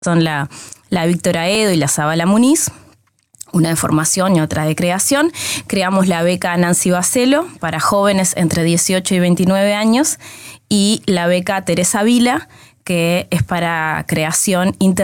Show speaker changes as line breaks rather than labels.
son la Víctor Aedo y la Zabala Muniz, una de formación y otra de creación. Creamos la beca Nancy Bacelo para jóvenes entre 18 y 29 años y la beca Teresa Vila, que es para creación